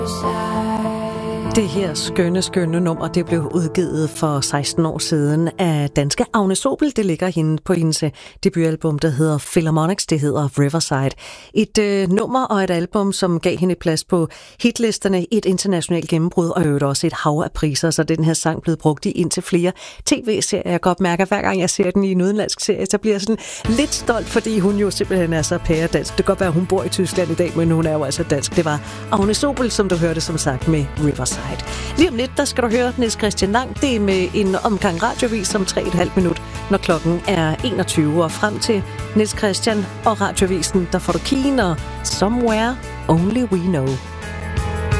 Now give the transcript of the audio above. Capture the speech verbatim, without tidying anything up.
Det her skønne, skønne nummer, det blev udgivet for seksten år siden af danske Agnes Sobel. Det ligger hende på hendes debutalbum, der hedder Philharmonics. Det hedder Riverside. Et øh, nummer og et album, som gav hende plads på hitlisterne, et internationalt gennembrud og øvrigt også et hav af priser. Så den her sang blevet brugt i indtil flere tv-serier. Jeg kan godt mærke, at hver gang jeg ser den i en udenlandsk serie, så bliver jeg sådan lidt stolt, fordi hun jo simpelthen er så pæredansk. Det kan godt være, at hun bor i Tyskland i dag, men hun er jo altså dansk. Det var Agnes Sobel, som du hørte som sagt med Riverside. Lige om lidt, der skal du høre Niels Christian Lang. Det er med en omgang radiovis om tre og et halvt minut, når klokken er enogtyve. Og frem til Niels Christian og radiovisen, der får du Keen og Somewhere Only We Know.